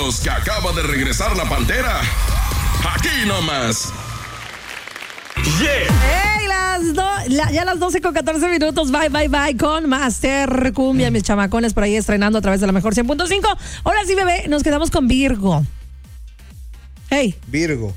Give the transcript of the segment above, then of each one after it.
tranquilos que acaba de regresar la Pantera. Aquí nomás. Yeah. Hey, ya las 12:14. Bye con Master Cumbia, mis chamacones por ahí estrenando a través de la mejor 100.5. Ahora sí, bebé, nos quedamos con Virgo. Hey. Virgo.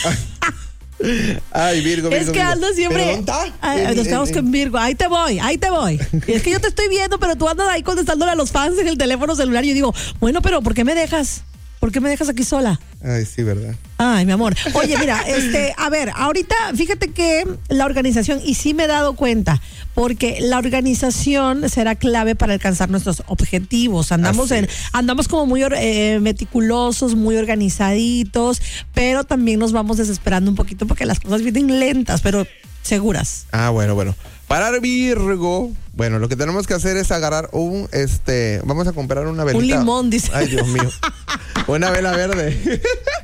Ay, Virgo. Es que ando siempre. Nos quedamos con Virgo. Ahí te voy. Es que yo te estoy viendo, pero tú andas ahí contestándole a los fans en el teléfono celular. Y yo digo, bueno, pero ¿por qué me dejas? ¿Por qué me dejas aquí sola? Ay, sí, ¿verdad? Ay, mi amor. Oye, mira, a ver, ahorita fíjate que la organización, y sí me he dado cuenta, porque la organización será clave para alcanzar nuestros objetivos. Andamos como muy meticulosos, muy organizaditos, pero también nos vamos desesperando un poquito porque las cosas vienen lentas, pero seguras. Ah, bueno. Para Virgo, bueno, lo que tenemos que hacer es agarrar vamos a comprar una velita. Un limón, dice. Ay, Dios mío. Una vela verde.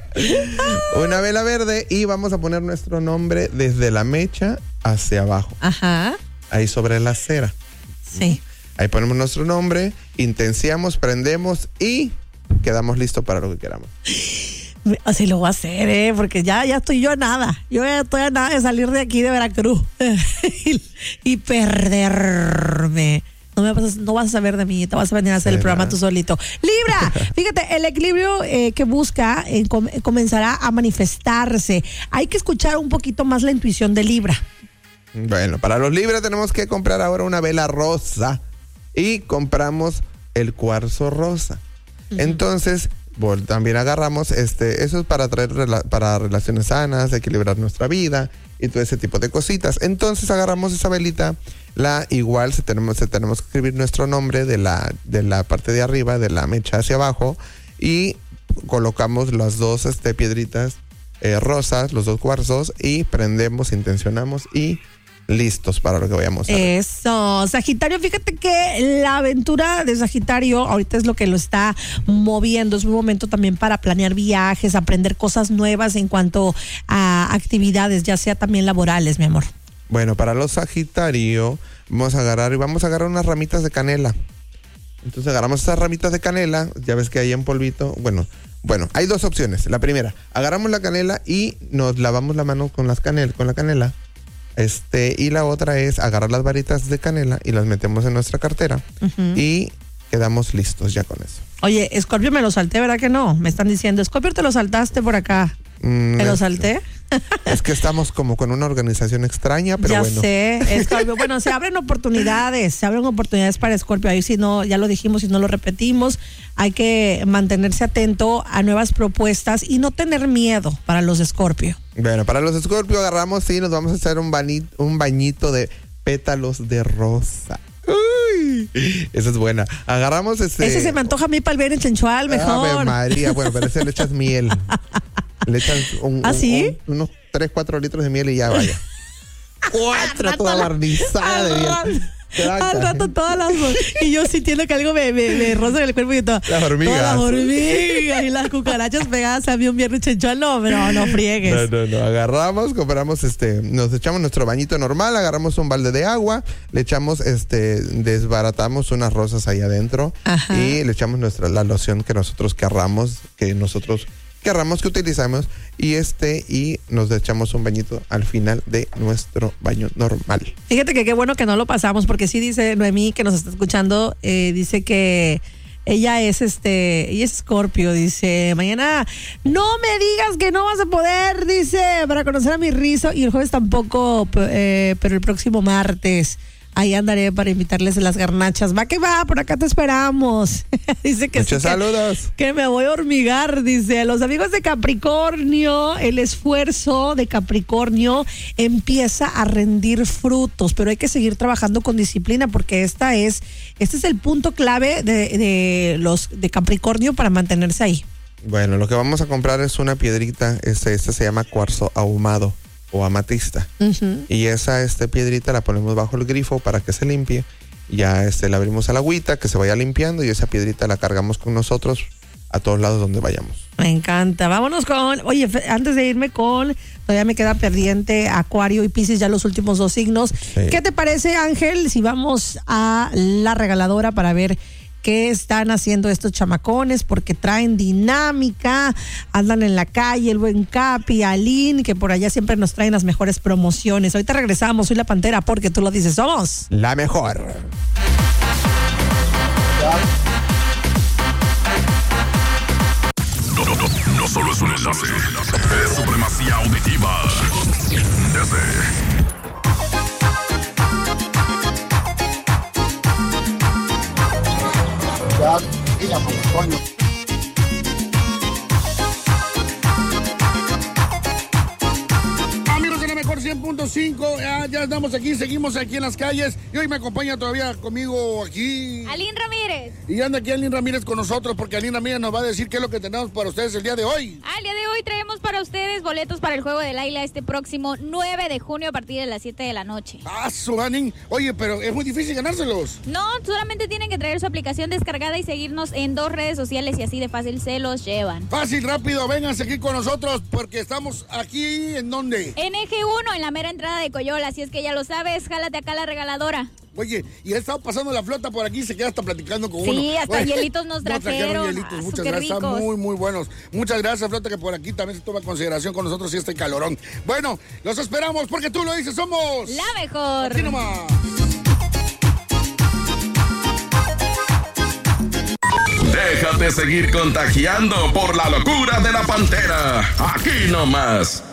Una vela verde y vamos a poner nuestro nombre desde la mecha hacia abajo. Ajá. Ahí sobre la cera. Sí. Ahí ponemos nuestro nombre, intenciamos, prendemos y quedamos listos para lo que queramos. Así lo voy a hacer, porque ya estoy yo a nada. Yo ya estoy a nada de salir de aquí de Veracruz y perderme. No vas a saber de mí, te vas a venir a hacer el programa tú solito. Libra, fíjate, el equilibrio que busca comenzará a manifestarse. Hay que escuchar un poquito más la intuición de Libra. Bueno, para los Libra tenemos que comprar ahora una vela rosa y compramos el cuarzo rosa. Entonces, también agarramos eso es para para relaciones sanas, equilibrar nuestra vida y todo ese tipo de cositas. Entonces agarramos esa velita, tenemos que escribir nuestro nombre de la parte de arriba, de la mecha hacia abajo, y colocamos las dos piedritas rosas, los dos cuarzos, y prendemos, intencionamos y listos para lo que vayamos a ver. Eso, Sagitario, fíjate que la aventura de Sagitario ahorita es lo que lo está moviendo. Es un momento también para planear viajes, aprender cosas nuevas en cuanto a actividades, ya sea también laborales, mi amor. Bueno, para los Sagitario vamos a agarrar unas ramitas de canela. Entonces agarramos esas ramitas de canela, ya ves que hay en polvito. Bueno, hay dos opciones. La primera, agarramos la canela y nos lavamos la mano con la canela. Y la otra es agarrar las varitas de canela y las metemos en nuestra cartera y quedamos listos ya con eso. Oye, Scorpio, me lo salté, ¿verdad que no? Me están diciendo, Scorpio, te lo saltaste por acá. ¿Me lo salté? Es que estamos como con una organización extraña, pero ya bueno. Ya sé, Scorpio. Bueno, se abren oportunidades para Scorpio. Ahí si no, ya lo dijimos y no lo repetimos, hay que mantenerse atento a nuevas propuestas y no tener miedo para los Scorpio. Bueno, para los Scorpio agarramos y nos vamos a hacer un bañito de pétalos de rosa. Uy, esa es buena. Agarramos Ese se me antoja a mí para el viernes sensual, mejor. Ave María, bueno, pero ese le echas miel. Le echas unos 3-4 litros de miel y ya vaya. 4 toda barnizada de miel. Al rato todas las... Y yo sintiendo que algo me roza en el cuerpo y todo. Las hormigas. Todas las hormigas y las cucarachas pegadas a mí un viernes sensual. No friegues. No. Agarramos, compramos, nos echamos nuestro bañito normal, agarramos un balde de agua, le echamos, desbaratamos unas rosas ahí adentro. Ajá. Y le echamos la loción que nosotros querramos que utilizamos y nos echamos un bañito al final de nuestro baño normal. Fíjate que qué bueno que no lo pasamos, porque sí dice Noemí, que nos está escuchando, dice que ella es Scorpio, dice, mañana no me digas que no vas a poder, dice, para conocer a mi rizo, y el jueves tampoco, pero el próximo martes ahí andaré para invitarles a las garnachas. Va que va, por acá te esperamos. Dice que muchos saludos. Que me voy a hormigar, dice. Los amigos de Capricornio, el esfuerzo de Capricornio empieza a rendir frutos, pero hay que seguir trabajando con disciplina, porque este es el punto clave de Capricornio para mantenerse ahí. Bueno, lo que vamos a comprar es una piedrita, esta se llama cuarzo ahumado o amatista. Y esa piedrita la ponemos bajo el grifo para que se limpie. Ya la abrimos al agüita, que se vaya limpiando, y esa piedrita la cargamos con nosotros a todos lados donde vayamos. Me encanta. Vámonos oye, antes de irme todavía me queda pendiente Acuario y Piscis, ya los últimos 2 signos. Sí. ¿Qué te parece, Ángel, si vamos a la regaladora para ver qué están haciendo estos chamacones, porque traen dinámica, andan en la calle, el buen Capi, Aline, que por allá siempre nos traen las mejores promociones. Ahorita regresamos, soy la Pantera, porque tú lo dices, somos la mejor. No solo es un enlace, es supremacía auditiva. Amigos de la mejor 100.5, ya estamos aquí, seguimos aquí en las calles y hoy me acompaña todavía conmigo aquí Aline Ramírez. Y anda aquí Aline Ramírez con nosotros porque Aline Ramírez nos va a decir qué es lo que tenemos para ustedes el día de hoy. El día de hoy traemos para ustedes boletos para el Juego del Águila este próximo 9 de junio a partir de las 7 de la noche. Aline. Oye, pero es muy difícil ganárselos. No, solamente tienen que traer su aplicación descargada y seguirnos en 2 redes sociales y así de fácil se los llevan. Fácil, rápido, vénganse aquí con nosotros porque estamos aquí, ¿en dónde? En Eje 1, en la mera entrada de Coyola, así es que ya lo sabes, jálate acá la regaladora. Oye, y he estado pasando la flota por aquí y se queda hasta platicando con uno. Sí, hasta hielitos nos trajeron. Hielitos, muchas gracias, están muy buenos. Muchas gracias, flota, que por aquí también se toma consideración con nosotros y este calorón. Bueno, los esperamos porque tú lo dices, somos la mejor. Aquí nomás. Déjate seguir contagiando por la locura de la Pantera. Aquí nomás.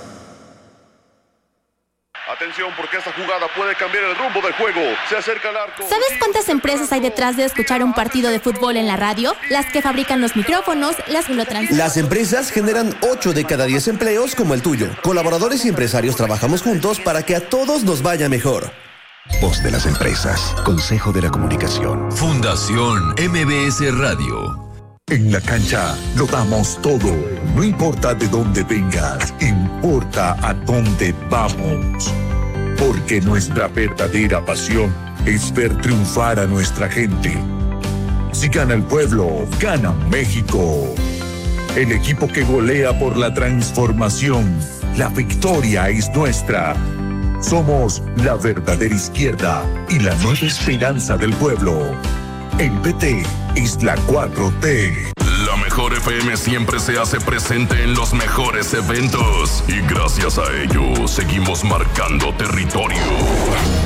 Atención, porque esta jugada puede cambiar el rumbo del juego. Se acerca al arco. ¿Sabes cuántas empresas hay detrás de escuchar un partido de fútbol en la radio? Las que fabrican los micrófonos, las que lo transmiten. Las empresas generan 8 de cada 10 empleos como el tuyo. Colaboradores y empresarios trabajamos juntos para que a todos nos vaya mejor. Voz de las empresas. Consejo de la Comunicación. Fundación MBS Radio. En la cancha lo damos todo. No importa de dónde vengas, importa a dónde vamos. Porque nuestra verdadera pasión es ver triunfar a nuestra gente. Si gana el pueblo, gana México. El equipo que golea por la transformación. La victoria es nuestra. Somos la verdadera izquierda y la nueva esperanza del pueblo. El PT es la 4T. La mejor FM siempre se hace presente en los mejores eventos y gracias a ello seguimos marcando territorio.